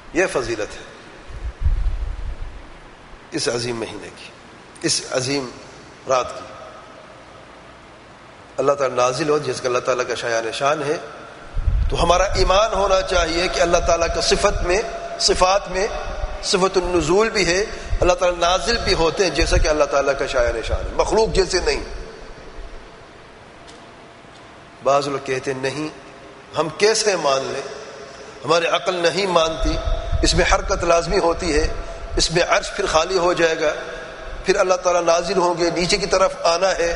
یہ فضیلت ہے اس عظیم مہینے کی، اس عظیم رات کی۔ اللہ تعالیٰ نازل ہو جس کا اللہ تعالیٰ کا شایان شان ہے، تو ہمارا ایمان ہونا چاہیے کہ اللہ تعالیٰ کا صفات میں صفت النزول بھی ہے، اللہ تعالیٰ نازل بھی ہوتے ہیں جیسا کہ اللہ تعالیٰ کا شایان شان ہے، مخلوق جیسے نہیں۔ بعض لوگ کہتے ہیں نہیں، ہم کیسے مان لیں، ہماری عقل نہیں مانتی، اس میں حرکت لازمی ہوتی ہے، اس میں عرش پھر خالی ہو جائے گا، پھر اللہ تعالیٰ نازل ہوں گے، نیچے کی طرف آنا ہے۔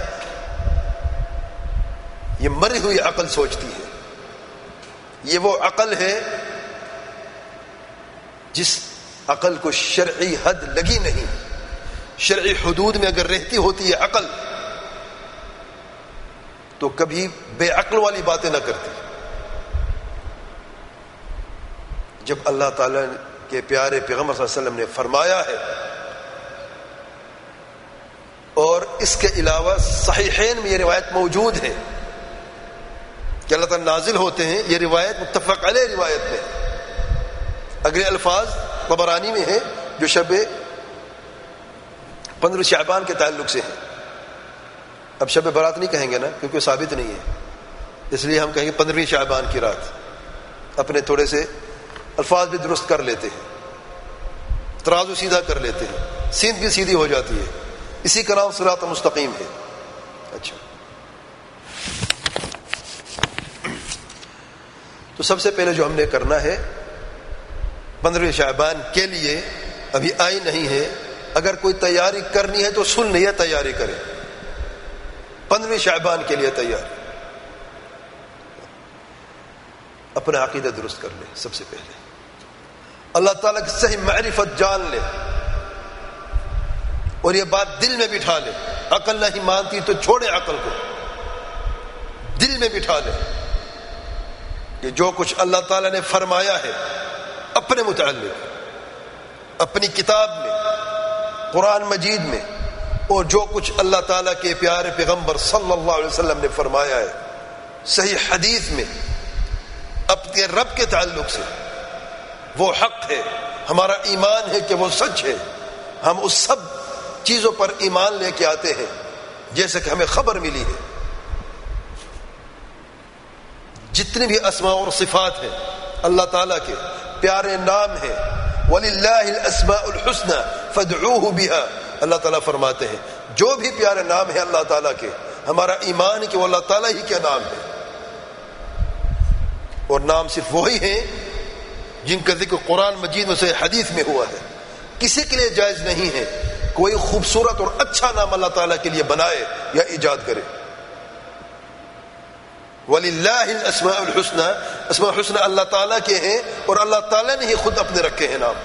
یہ مری ہوئی عقل سوچتی ہے، یہ وہ عقل ہے جس عقل کو شرعی حد لگی نہیں، شرعی حدود میں اگر رہتی ہوتی ہے عقل تو کبھی بے عقل والی باتیں نہ کرتی۔ جب اللہ تعالیٰ کے پیارے پیغمبر صلی اللہ علیہ وسلم نے فرمایا ہے، اور اس کے علاوہ صحیحین میں یہ روایت موجود ہے کہ اللہ تعالیٰ نازل ہوتے ہیں، یہ روایت متفق علیہ روایت میں، اگلے الفاظ طبرانی میں ہے جو شب 15 شعبان کے تعلق سے ہیں۔ اب شب برات نہیں کہیں گے نا، کیونکہ ثابت نہیں ہے، اس لیے ہم کہیں گے 15 شعبان کی رات۔ اپنے تھوڑے سے الفاظ بھی درست کر لیتے ہیں، ترازو سیدھا کر لیتے ہیں، سیندھ بھی سیدھی ہو جاتی ہے، اسی کا نام صراط مستقیم ہے۔ اچھا، تو سب سے پہلے جو ہم نے کرنا ہے 15 شعبان کے لیے، ابھی آئی نہیں ہے، اگر کوئی تیاری کرنی ہے تو سن لیا، تیاری کرے 15 شعبان کے لیے تیاری۔ اپنا عقیدہ درست کر لے، سب سے پہلے اللہ تعالیٰ کی صحیح معرفت جان لے، اور یہ بات دل میں بٹھا لے۔ عقل نہیں مانتی تو چھوڑے عقل کو، دل میں بٹھا لے کہ جو کچھ اللہ تعالیٰ نے فرمایا ہے اپنے متعلق، اپنی کتاب میں، قرآن مجید میں، اور جو کچھ اللہ تعالیٰ کے پیارے پیغمبر صلی اللہ علیہ وسلم نے فرمایا ہے صحیح حدیث میں اپنے رب کے تعلق سے، وہ حق ہے، ہمارا ایمان ہے کہ وہ سچ ہے، ہم اس سب چیزوں پر ایمان لے کے آتے ہیں جیسے کہ ہمیں خبر ملی ہے۔ جتنے بھی اسماء اور صفات ہیں اللہ تعالیٰ کے پیارے نام ہیں، وَلِلَّهِ الْأَسْمَاءُ الْحُسْنَى فَادْعُوهُ بِهَا، اللہ تعالیٰ فرماتے ہیں جو بھی پیارے نام ہیں اللہ تعالیٰ کے، ہمارا ایمان ہے کہ وہ اللہ تعالیٰ ہی کے نام ہے، اور نام صرف وہی ہیں جن کا ذکر قرآن مجید میں سے حدیث میں ہوا ہے۔ کسی کے لیے جائز نہیں ہے کوئی خوبصورت اور اچھا نام اللہ تعالیٰ کے لیے بنائے یا ایجاد کرے۔ وَلِلَّهِ الْأَسْمَاءُ الْحُسْنَى، اسماء حسنى اللہ تعالیٰ کے ہیں اور اللہ تعالیٰ نے ہی خود اپنے رکھے ہیں نام۔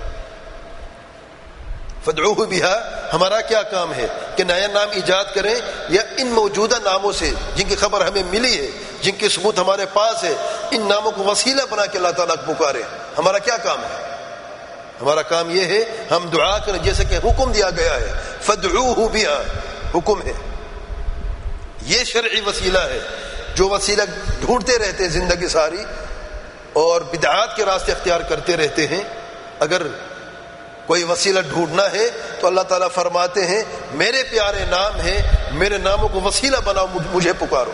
فَادْعُوهُ بِهَا، ہمارا کیا کام ہے کہ نیا نام ایجاد کریں یا ان موجودہ ناموں سے جن کی خبر ہمیں ملی ہے، جن کے ثبوت ہمارے پاس ہے، ان ناموں کو وسیلہ بنا کے اللہ تعالیٰ کو پکاریں۔ ہمارا کیا کام ہے؟ ہمارا کام یہ ہے ہم دعا کریں جیسے کہ حکم دیا گیا ہے، فَادْعُوهُ بِهَا، حکم ہے، یہ شرعی وسیلہ ہے۔ جو وسیلہ ڈھونڈتے رہتے ہیں زندگی ساری اور بدعات کے راستے اختیار کرتے رہتے ہیں، اگر کوئی وسیلہ ڈھونڈنا ہے تو اللہ تعالیٰ فرماتے ہیں میرے پیارے نام ہیں، میرے ناموں کو وسیلہ بناؤ، مجھے پکارو۔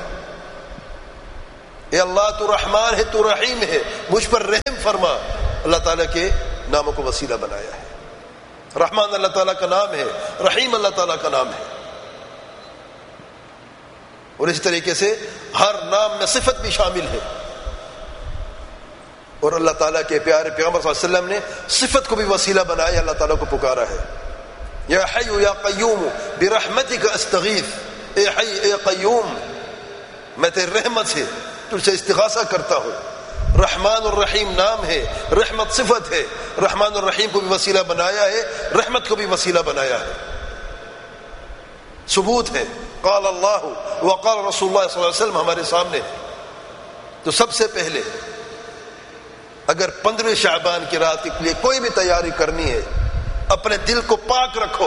اے اللہ تو رحمان ہے، تو رحیم ہے، مجھ پر رحم فرما۔ اللہ تعالیٰ کے ناموں کو وسیلہ بنایا ہے۔ رحمان اللہ تعالیٰ کا نام ہے، رحیم اللہ تعالیٰ کا نام ہے، اور اس طریقے سے ہر نام میں صفت بھی شامل ہے، اور اللہ تعالیٰ کے پیارے پیغمبر صلی اللہ علیہ وسلم نے صفت کو بھی وسیلہ بنایا، اللہ تعالیٰ کو پکارا ہے، یا حی یا قیوم برحمتک استغیث، اے حی اے قیوم میں تیری رحمت سے تجھ سے استغاثہ کرتا ہوں۔ رحمان الرحیم نام ہے، رحمت صفت ہے، رحمان الرحیم کو بھی وسیلہ بنایا ہے، رحمت کو بھی وسیلہ بنایا ہے، ثبوت ہے، قال اللہ وقال رسول اللہ صلی اللہ علیہ وسلم ہمارے سامنے ہے۔ تو سب سے پہلے اگر 15 شعبان کی رات کے لیے کوئی بھی تیاری کرنی ہے، اپنے دل کو پاک رکھو،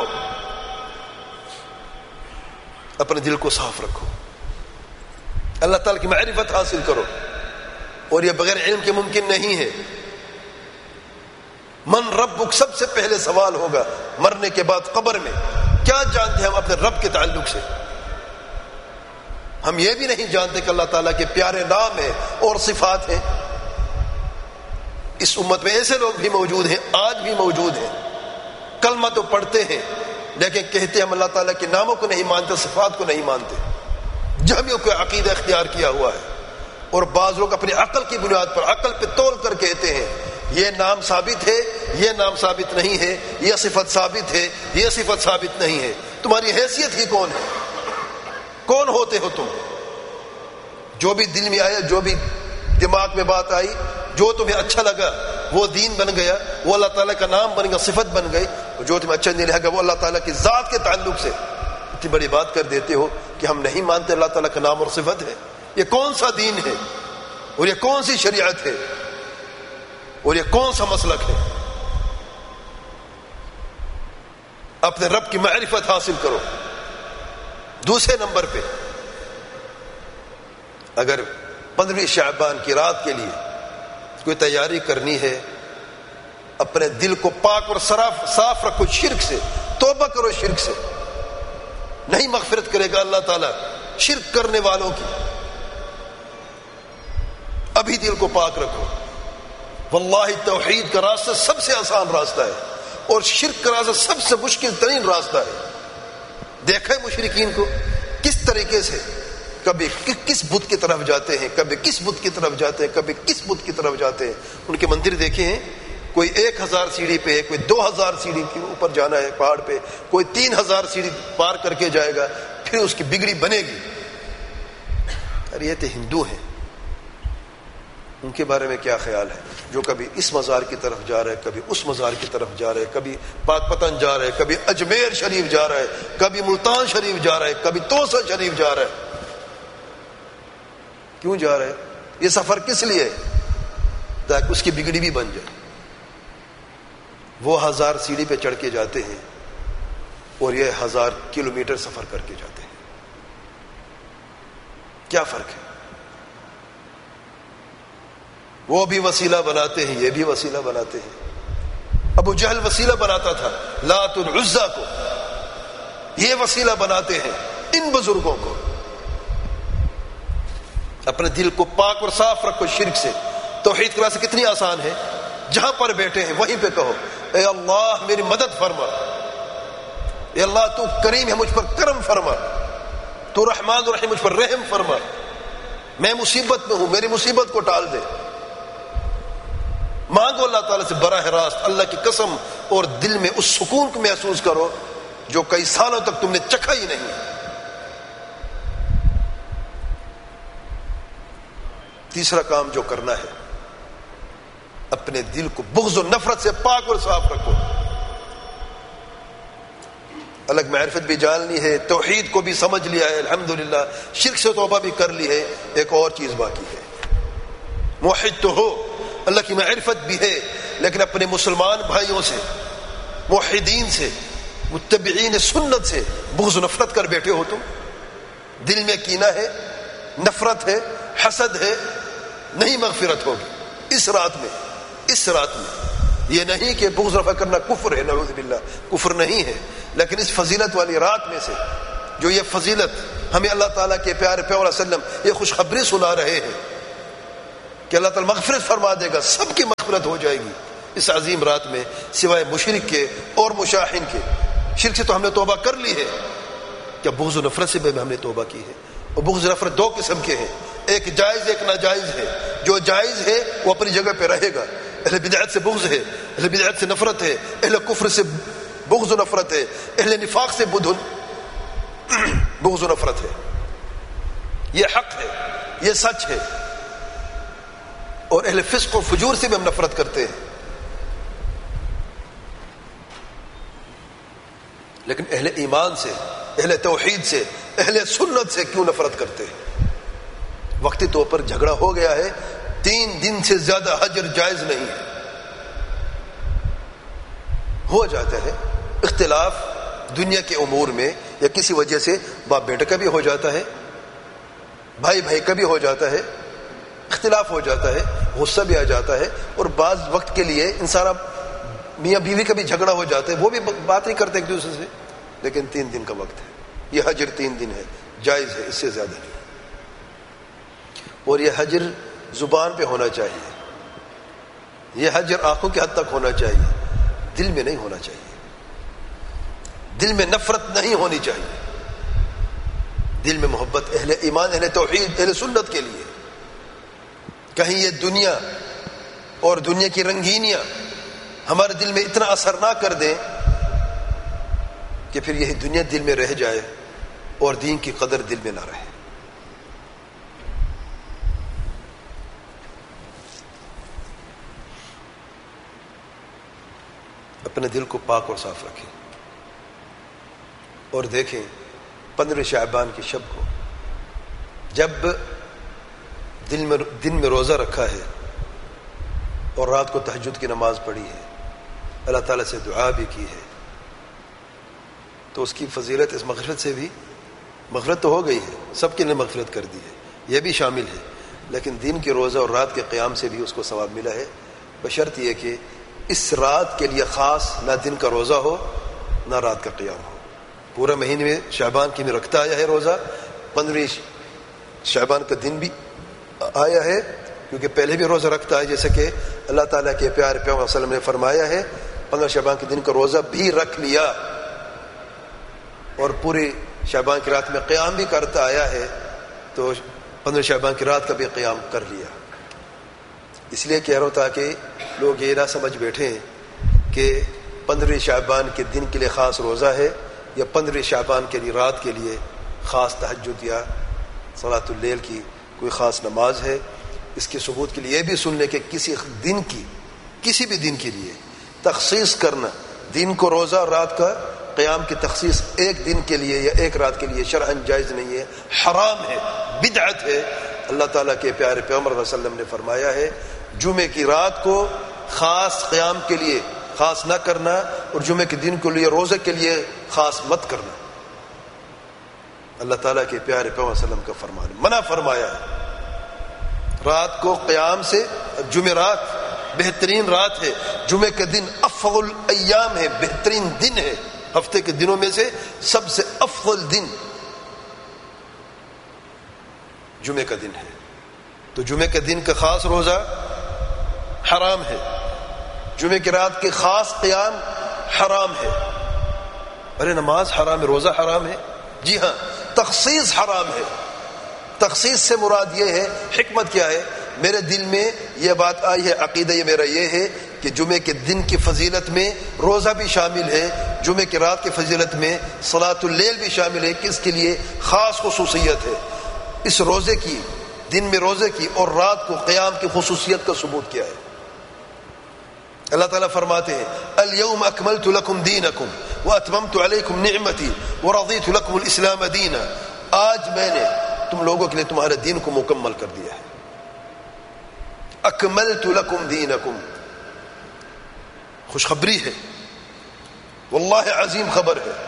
اپنے دل کو صاف رکھو، اللہ تعالیٰ کی معرفت حاصل کرو، اور یہ بغیر علم کے ممکن نہیں ہے۔ من ربک سب سے پہلے سوال ہوگا مرنے کے بعد قبر میں. کیا جانتے ہیں ہم اپنے رب کے تعلق سے؟ ہم یہ بھی نہیں جانتے کہ اللہ تعالیٰ کے پیارے نام ہیں اور صفات ہیں. اس امت میں ایسے لوگ بھی موجود ہیں، آج بھی موجود ہیں، کلمہ تو پڑھتے ہیں لیکن کہتے ہیں ہم اللہ تعالیٰ کے ناموں کو نہیں مانتے، صفات کو نہیں مانتے. جہمیوں کو عقیدہ اختیار کیا ہوا ہے. اور بعض لوگ اپنی عقل کی بنیاد پر عقل پہ تول کر کہتے ہیں یہ نام ثابت ہے، یہ نام ثابت نہیں ہے، یہ صفت ثابت ہے، یہ صفت ثابت نہیں ہے. تمہاری حیثیت ہی کون ہے؟ کون ہوتے ہو تم؟ جو بھی دل میں آیا، جو بھی دماغ میں بات آئی، جو تمہیں اچھا لگا وہ دین بن گیا، وہ اللہ تعالیٰ کا نام بن گیا، صفت بن گئی. جو تمہیں اچھا نہیں لگا وہ اللہ تعالیٰ کی ذات کے تعلق سے اتنی بڑی بات کر دیتے ہو کہ ہم نہیں مانتے اللہ تعالیٰ کا نام اور صفت ہے. یہ کون سا دین ہے اور یہ کون سی شریعت ہے اور یہ کون سا مسلک ہے؟ اپنے رب کی معرفت حاصل کرو. دوسرے نمبر پہ اگر 15 شعبان کی رات کے لیے کوئی تیاری کرنی ہے، اپنے دل کو پاک اور صاف رکھو شرک سے. توبہ کرو شرک سے. نہیں مغفرت کرے گا اللہ تعالیٰ شرک کرنے والوں کی. ابھی دل کو پاک رکھو. واللہ توحید کا راستہ سب سے آسان راستہ ہے اور شرک کا راستہ سب سے مشکل ترین راستہ ہے. دیکھا ہے مشرکین کو کس طریقے سے کبھی کس بت کی طرف جاتے ہیں، کبھی کس بت کی طرف جاتے ہیں، کبھی کس بت کی طرف جاتے ہیں. ان کے مندر دیکھے ہیں، کوئی 1000 سیڑھی پہ ہے، کوئی 2000 سیڑھی کے اوپر جانا ہے پہاڑ پہ، کوئی 3000 سیڑھی پار کر کے جائے گا پھر اس کی بگڑی بنے گی. ارے یہ تو ہندو ہیں، ان کے بارے میں کیا خیال ہے؟ جو کبھی اس مزار کی طرف جا رہا ہے، کبھی اس مزار کی طرف جا رہا ہے، کبھی پاک پتن جا رہا ہے، کبھی اجمیر شریف جا رہا ہے، کبھی ملتان شریف جا رہا ہے، کبھی توسا شریف جا رہا ہے. کیوں جا رہا ہے؟ یہ سفر کس لیے؟ تاکہ اس کی بگڑی بھی بن جائے. وہ 1000 سیڑھی پہ چڑھ کے جاتے ہیں اور یہ 1000 کلومیٹر سفر کر کے جاتے ہیں. کیا فرق ہے؟ وہ بھی وسیلہ بناتے ہیں، یہ بھی وسیلہ بناتے ہیں. ابو جہل وسیلہ بناتا تھا لات العزیٰ کو، یہ وسیلہ بناتے ہیں ان بزرگوں کو. اپنے دل کو پاک اور صاف رکھو شرک سے. توحید کی راستہ کتنی آسان ہے. جہاں پر بیٹھے ہیں وہیں پہ کہو اے اللہ میری مدد فرما، اے اللہ تو کریم ہے مجھ پر کرم فرما، تو رحمان الرحیم مجھ پر رحم فرما، میں مصیبت میں ہوں میری مصیبت کو ٹال دے. مانگو اللہ تعالیٰ سے براہ راست، اللہ کی قسم، اور دل میں اس سکون کو محسوس کرو جو کئی سالوں تک تم نے چکھا ہی نہیں. تیسرا کام جو کرنا ہے، اپنے دل کو بغض و نفرت سے پاک اور صاف رکھو. الگ معرفت بھی جاننی ہے، توحید کو بھی سمجھ لیا ہے الحمدللہ، شرک سے توبہ بھی کر لی ہے. ایک اور چیز باقی ہے، موحد تو ہو، اللہ کی معرفت بھی ہے، لیکن اپنے مسلمان بھائیوں سے، موحدین سے، متبعین سنت سے بغض و نفرت کر بیٹھے ہو. تم دل میں کینہ ہے، نفرت ہے، حسد ہے، نہیں مغفرت ہوگی اس رات میں. اس رات میں یہ نہیں کہ بغض نفرت کرنا کفر ہے، نعوذ باللہ کفر نہیں ہے، لیکن اس فضیلت والی رات میں سے جو یہ فضیلت ہمیں اللہ تعالیٰ کے پیارے پیغمبر صلی اللہ علیہ وسلم یہ خوشخبری سنا رہے ہیں کہ اللہ تعالیٰ مغفرت فرما دے گا، سب کی مغفرت ہو جائے گی اس عظیم رات میں سوائے مشرک کے اور مشاہن کے. شرک سے تو ہم نے توبہ کر لی ہے، کیا بغض و نفرت سے بھی ہم نے توبہ کی ہے؟ اور بغض و نفرت 2 قسم کے ہیں، ایک جائز ایک ناجائز ہے. جو جائز ہے وہ اپنی جگہ پہ رہے گا. اہل بدعت سے بغض ہے، اہل بدعت سے نفرت ہے، اہل کفر سے بغض و نفرت ہے، اہل نفاق سے بغض و نفرت ہے. یہ حق ہے، یہ سچ ہے. اور اہل فسق و فجور سے بھی ہم نفرت کرتے ہیں، لیکن اہل ایمان سے، اہل توحید سے، اہل سنت سے کیوں نفرت کرتے ہیں؟ وقتی طور پر جھگڑا ہو گیا ہے، 3 دن سے زیادہ حجر جائز نہیں ہے. ہو جاتا ہے اختلاف دنیا کے امور میں، یا کسی وجہ سے باپ بیٹے کا بھی ہو جاتا ہے، بھائی بھائی کا بھی ہو جاتا ہے، اختلاف ہو جاتا ہے، غصہ بھی آ جاتا ہے، اور بعض وقت کے لیے انسان میاں بیوی کا بھی جھگڑا ہو جاتا ہے، وہ بھی بات نہیں کرتے ایک دوسرے سے، لیکن 3 دن کا وقت ہے، یہ حجر 3 دن ہے، جائز ہے، اس سے زیادہ نہیں۔ اور یہ حجر زبان پہ ہونا چاہیے، یہ حجر آنکھوں کے حد تک ہونا چاہیے، دل میں نہیں ہونا چاہیے، دل میں نفرت نہیں ہونی چاہیے، دل میں محبت اہل ایمان، اہل توحید، اہل سنت کے لیے۔ کہیں یہ دنیا اور دنیا کی رنگینیاں ہمارے دل میں اتنا اثر نہ کر دیں کہ پھر یہی دنیا دل میں رہ جائے اور دین کی قدر دل میں نہ رہے۔ اپنے دل کو پاک اور صاف رکھیں اور دیکھیں 15 شعبان کی شب کو جب دن میں روزہ رکھا ہے اور رات کو تہجد کی نماز پڑھی ہے، اللہ تعالیٰ سے دعا بھی کی ہے، تو اس کی فضیلت اس مغفرت سے بھی، مغفرت تو ہو گئی ہے، سب کے لیے مغفرت کر دی ہے، یہ بھی شامل ہے، لیکن دن کے روزہ اور رات کے قیام سے بھی اس کو ثواب ملا ہے، بشرط یہ کہ اس رات کے لیے خاص نہ دن کا روزہ ہو نہ رات کا قیام ہو۔ پورے مہینے میں شعبان کی میں رکھتا آیا ہے روزہ، 15 شعبان کا دن بھی آیا ہے، کیونکہ پہلے بھی روزہ رکھتا ہے، جیسے کہ اللہ تعالیٰ کے پیارے پیغمبر صلی اللہ علیہ وسلم نے فرمایا ہے 15 شعبان کے دن کا روزہ بھی رکھ لیا اور پوری شعبان کی رات میں قیام بھی کرتا آیا ہے، تو 15 شعبان کی رات کا بھی قیام کر لیا۔ اس لیے کہہ رہا ہوں تاکہ لوگ یہ نہ سمجھ بیٹھیں کہ 15 شعبان کے دن کے لیے خاص روزہ ہے یا 15 شعبان کے لیے رات کے لیے خاص تہجد یا صلاۃ اللیل کی کوئی خاص نماز ہے۔ اس کے ثبوت کے لیے یہ بھی سن لیں کہ کسی بھی دن کے لیے تخصیص کرنا، دن کو روزہ اور رات کا قیام کی تخصیص ایک دن کے لیے یا ایک رات کے لیے شرعاً جائز نہیں ہے، حرام ہے، بدعت ہے۔ اللہ تعالیٰ کے پیارے پیغمبر صلی اللہ علیہ وسلم نے فرمایا ہے جمعے کی رات کو خاص قیام کے لیے خاص نہ کرنا اور جمعے کے دن کے لیے روزے کے لیے خاص مت کرنا۔ اللہ تعالیٰ کے پیارے پیغمبر صلی اللہ علیہ وسلم کا فرمان، منع فرمایا ہے رات کو قیام سے۔ جمعرات بہترین رات ہے، جمعے کا دن افضل الایام ہے، بہترین دن ہے، ہفتے کے دنوں میں سے سب سے افضل دن جمعے کا دن ہے، تو جمعے کے دن کا خاص روزہ حرام ہے، جمعے کی رات کے خاص قیام حرام ہے۔ ارے نماز حرام ہے، روزہ حرام ہے؟ جی ہاں، تخصیص حرام ہے۔ تخصیص سے مراد یہ ہے، حکمت کیا ہے؟ میرے دل میں یہ بات آئی ہے، عقیدہ یہ میرا یہ ہے کہ جمعے کے دن کی فضیلت میں روزہ بھی شامل ہے، جمعے کی رات کی فضیلت میں صلاۃ اللیل بھی شامل ہے، کہ اس کے لیے خاص خصوصیت ہے۔ اس روزے کی، دن میں روزے کی اور رات کو قیام کی خصوصیت کا ثبوت کیا ہے؟ اللہ تعالیٰ فرماتے ہیں الیوم اکملت لکم دینکم واتممت علیکم نعمتی ورضیت لکم الاسلام دینا، آج میں نے تم لوگوں کے لیے تمہارے دین کو مکمل کر دیا ہے۔ اکملت لکم دینکم، خوشخبری ہے، واللہ عظیم خبر ہے۔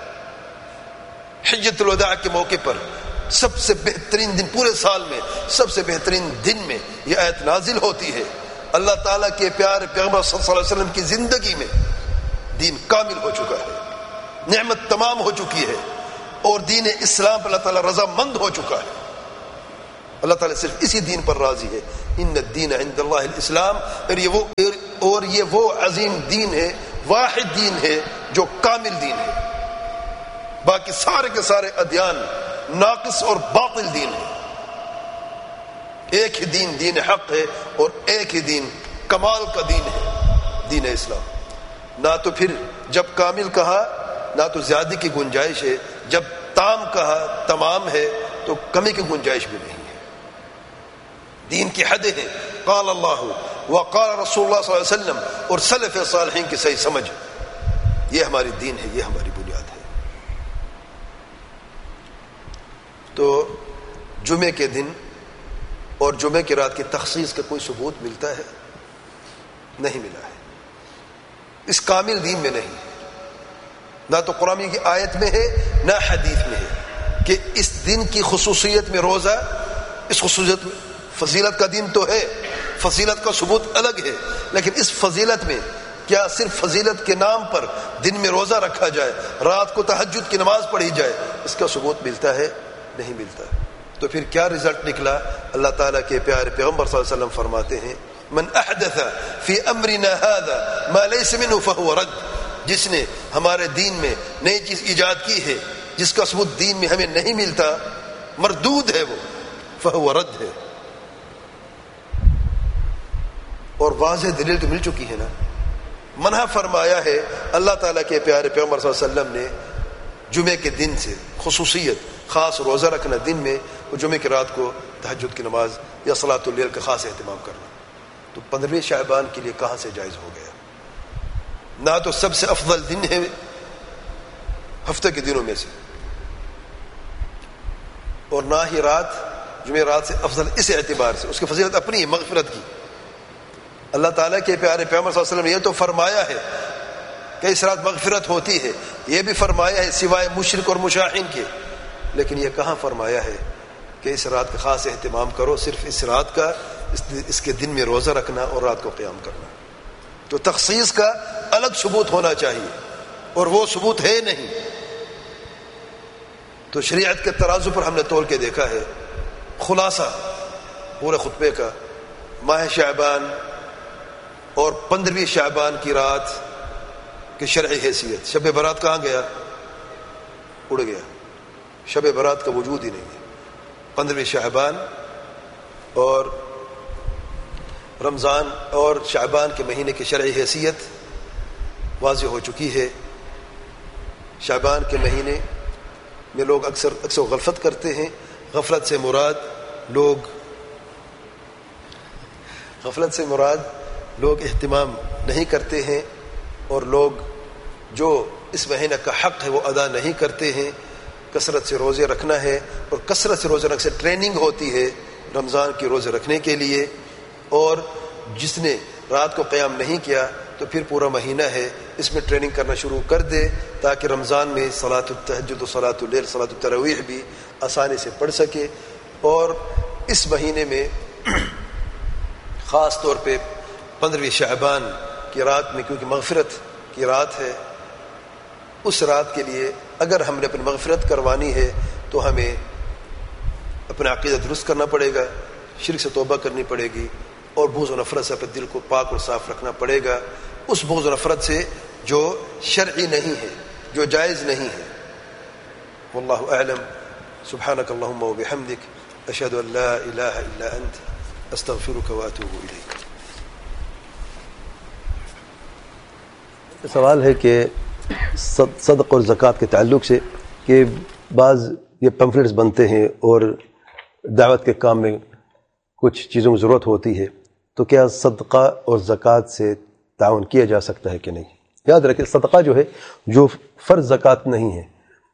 حجۃ الوداع کے موقع پر سب سے بہترین دن، پورے سال میں سب سے بہترین دن میں یہ آیت نازل ہوتی ہے۔ اللہ تعالیٰ کے پیارے پیغمبر صلی اللہ علیہ وسلم کی زندگی میں دین کامل ہو چکا ہے، نعمت تمام ہو چکی ہے، اور دین اسلام پر اللہ تعالیٰ رضا مند ہو چکا ہے۔ اللہ تعالیٰ صرف اسی دین پر راضی ہے، ان الدین عند اللہ الاسلام، اور یہ وہ عظیم دین ہے، واحد دین ہے جو کامل دین ہے، باقی سارے کے سارے ادیان ناقص اور باطل دین ہے۔ ایک ہی دین دین حق ہے، اور ایک ہی دین کمال کا دین ہے، دین اسلام۔ نہ تو پھر جب کامل کہا نہ تو زیادہ کی گنجائش ہے، جب تام کہا تمام ہے تو کمی کی گنجائش بھی نہیں ہے۔ دین کی حدیں ہیں، قال اللہ وقال رسول اللہ صلی اللہ علیہ وسلم اور سلف صالحین کی صحیح سمجھ، یہ ہماری دین ہے، یہ ہماری بنیاد ہے۔ تو جمعے کے دن اور جمعے کی رات کی تخصیص کا کوئی ثبوت ملتا ہے؟ نہیں ملا ہے، اس کامل دین میں نہیں، نہ تو قرآن کی آیت میں ہے نہ حدیث میں ہے کہ اس دن کی خصوصیت میں روزہ، اس خصوصیت فضیلت کا دن تو ہے، فضیلت کا ثبوت الگ ہے، لیکن اس فضیلت میں کیا صرف فضیلت کے نام پر دن میں روزہ رکھا جائے، رات کو تہجد کی نماز پڑھی جائے، اس کا ثبوت ملتا ہے؟ نہیں ملتا۔ تو پھر کیا رزلٹ نکلا؟ اللہ تعالیٰ کے پیارے پیغمبر صلی اللہ علیہ وسلم فرماتے ہیں من احدث فی امرنا هذا ما ليس منه فهو رد، جس نے ہمارے دین میں نئی چیز ایجاد کی ہے جس کا ثبوت دین میں ہمیں نہیں ملتا، مردود ہے وہ، فهو رد ہے۔ اور واضح دلیل تو مل چکی ہے نا، منع فرمایا ہے اللہ تعالیٰ کے پیارے پیغمبر صلی اللہ علیہ وسلم نے جمعے کے دن سے، خصوصیت خاص روزہ رکھنا دن میں، اور جمعے کی رات کو تہجد کی نماز یا صلاۃ اللیل کا خاص اہتمام کرنا۔ تو 15 شعبان کے لیے کہاں سے جائز ہو گیا؟ نہ تو سب سے افضل دن ہے ہفتے کے دنوں میں سے، اور نہ ہی رات جمعہ رات سے افضل اس اعتبار سے، اس کی فضیلت اپنی ہے مغفرت کی۔ اللہ تعالیٰ کے پیارے پیغمبر صلی اللہ علیہ وسلم نے یہ تو فرمایا ہے کہ اس رات مغفرت ہوتی ہے، یہ بھی فرمایا ہے سوائے مشرک اور مشاہین کے، لیکن یہ کہاں فرمایا ہے کہ اس رات کا خاص اہتمام کرو؟ صرف اس رات کا، اس کے دن میں روزہ رکھنا اور رات کو قیام کرنا۔ تو تخصیص کا الگ ثبوت ہونا چاہیے، اور وہ ثبوت ہے نہیں۔ تو شریعت کے ترازو پر ہم نے تول کے دیکھا ہے، خلاصہ پورے خطبے کا، ماہ شعبان اور 15 شعبان کی رات کی شرعی حیثیت۔ شب برات کہاں گیا؟ اڑ گیا، شب برات کا وجود ہی نہیں ہے۔ 15 شعبان اور رمضان اور شعبان کے مہینے کی شرعی حیثیت واضح ہو چکی ہے۔ شعبان کے مہینے میں لوگ اکثر غفلت کرتے ہیں۔ غفلت سے مراد لوگ اہتمام نہیں کرتے ہیں، اور لوگ جو اس مہینہ کا حق ہے وہ ادا نہیں کرتے ہیں۔ کثرت سے روزے رکھنا ہے، اور کثرت سے روزے رکھنے سے ٹریننگ ہوتی ہے رمضان کی روزے رکھنے کے لیے، اور جس نے رات کو قیام نہیں کیا تو پھر پورا مہینہ ہے اس میں ٹریننگ کرنا شروع کر دے، تاکہ رمضان میں صلاۃ التہجد و صلاۃ اللیل، صلاۃ التراویح بھی آسانی سے پڑھ سکے۔ اور اس مہینے میں خاص طور پہ 15 شعبان کی رات میں، کیونکہ مغفرت کی رات ہے، اس رات کے لیے اگر ہم نے اپنی مغفرت کروانی ہے تو ہمیں اپنا عقیدہ درست کرنا پڑے گا، شرک سے توبہ کرنی پڑے گی، اور بغض و نفرت سے اپنے دل کو پاک اور صاف رکھنا پڑے گا، اس بغض و نفرت سے جو شرعی نہیں ہے، جو جائز نہیں ہے۔ واللہ اعلم۔ سبحانک اللہم و بحمدک، اشہد ان لا الہ الا انت، استغفرک و اتوب الیک۔ سوال ہے کہ صدق اور زکوٰۃ کے تعلق سے، کہ بعض یہ پمفلٹس بنتے ہیں اور دعوت کے کام میں کچھ چیزوں کی ضرورت ہوتی ہے، تو کیا صدقہ اور زکوٰۃ سے تعاون کیا جا سکتا ہے کہ نہیں؟ یاد رکھیں، صدقہ جو ہے، جو فرض زکوٰۃ نہیں ہے،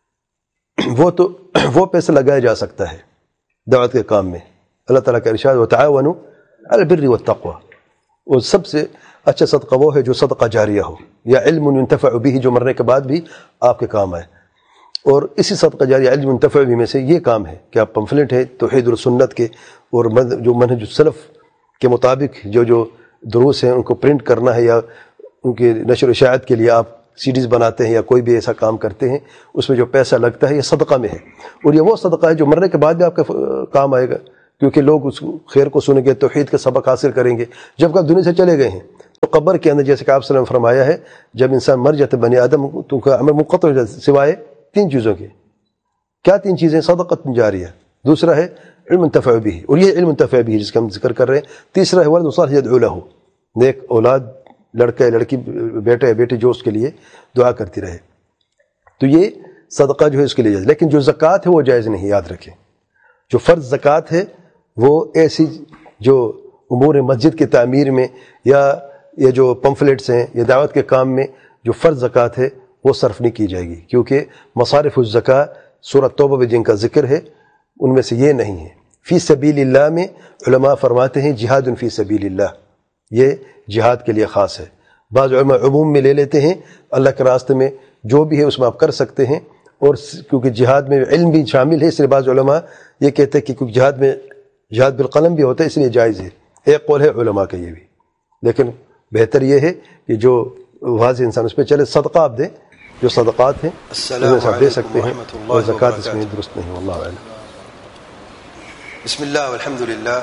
وہ پیسہ لگایا جا سکتا ہے دعوت کے کام میں۔ اللہ تعالیٰ کا ارشاد وتعاونوا علی البر والتقوی، اور سب سے اچھا صدقہ وہ ہے جو صدقہ جاریہ ہو، یا علم ينتفع به، جو مرنے کے بعد بھی آپ کے کام آئے۔ اور اسی صدقہ جاریہ علم ينتفع به میں سے یہ کام ہے کہ آپ پمفلٹ ہے توحید اور سنت کے، اور جو منہج السلف کے مطابق جو دروس ہیں ان کو پرنٹ کرنا ہے، یا ان کے نشر و اشاعت کے لیے آپ CDs بناتے ہیں یا کوئی بھی ایسا کام کرتے ہیں، اس میں جو پیسہ لگتا ہے یہ صدقہ میں ہے، اور یہ وہ صدقہ ہے جو مرنے کے بعد بھی آپ کے کام آئے گا، کیونکہ لوگ اس خیر کو سنیں گے، توحید کا سبق حاصل کریں گے جب آپ دنیا سے چلے گئے ہیں۔ تو قبر کے اندر جیسے کہ آپ صلی اللہ علیہ وسلم نے فرمایا ہے، جب انسان مر جاتا ہے بنی آدم تو ان کا عمل منقطع ہو جاتا ہے سوائے 3 چیزوں کے۔ کیا 3 چیزیں؟ صدقۃ جاریہ، دوسرا ہے علم ينتفع به، اور یہ علم ينتفع به جس کا ہم ذکر کر رہے ہیں، تیسرا ہے ولد صالح يدعو له، نیک اولاد، لڑکا یا لڑکی، بیٹا یا بیٹی جو اس کے لیے دعا کرتی رہے۔ تو یہ صدقہ جو ہے اس کے لیے جائز، لیکن جو زکوٰۃ ہے وہ جائز نہیں، یاد رکھیں۔ جو فرض زکوٰۃ ہے وہ ایسی جو امور مسجد کی تعمیر میں، یا یہ جو پمفلیٹس ہیں یا دعوت کے کام میں جو فرض زکوٰۃ ہے وہ صرف نہیں کی جائے گی، کیونکہ مصارف الزکوٰۃ سورۃ توبہ میں جن کا ذکر ہے ان میں سے یہ نہیں ہے۔ فی سبیل اللہ میں علماء فرماتے ہیں جہاد فی سبیل اللہ، یہ جہاد کے لیے خاص ہے۔ بعض علماء عموم میں لے لیتے ہیں، اللہ کے راستے میں جو بھی ہے اس میں آپ کر سکتے ہیں، اور کیونکہ جہاد میں علم بھی شامل ہے اس لیے بعض علماء یہ کہتے ہیں کہ کیونکہ جہاد میں جہاد بالقلم بھی ہوتا ہے اس لیے جائز ہے۔ ایک قول ہے علماء کا یہ بھی، لیکن बेहतर ये है कि जो वाज़ इंसान उस पर चले। सदका आप दें, जो सदक़ात हैं उसमें आप दे सकते हैं, और ज़कात इसमें दुरुस्त नहीं। वल्लाहु अअलम। बिस्मिल्लाह वल्हम्दुलिल्लाह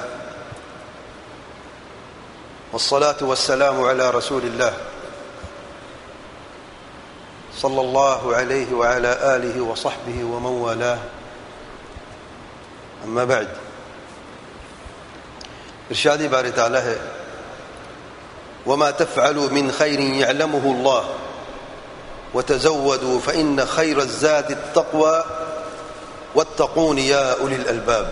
वस्सलातु वस्सलामु अला रसूलिल्लाह सल्लल्लाहु अलैहि व अला आलिहि व सहबिहि व मन वालाह, अम्मा बअद। इरशाद बारी तआला है, वमा तफ़अलू मिन खैरिन यअलमुहु अल्लाह वतज़व्वदू फ़इन्न खैर ज़ादि अत्तक़वा वत्तक़ून या उलिल अलबाब।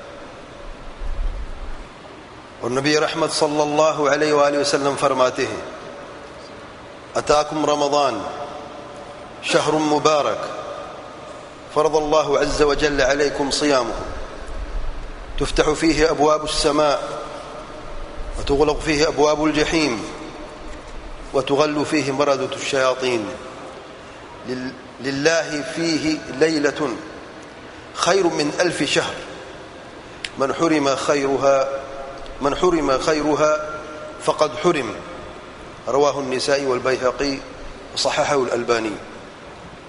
और नबी रहमत सल्लल्लाहु अलैहि वसल्लम फरमाते हैं, अताकुम रमज़ान शहरुम मुबारक फ़रज़ल्लाहु अज़्ज़ व जल्ल अलैकुम सियामुहु तुफ़्तहु फ़ीहि अब्वाबुस समा व तुग़लक़ु फ़ीहि अब्वाबुल जहीम व तुग़ल्लु फ़ीहि मरदतुश शयातीन लिल्लाहि फ़ीहि लैलतुन खैरुम मिन अल्फ़ि शहर मन हुरिम खैरुहा फ़क़द हुरिम। रवाहु अन्निसाई वल बैहक़ी व सह्हहु अल-अलबानी।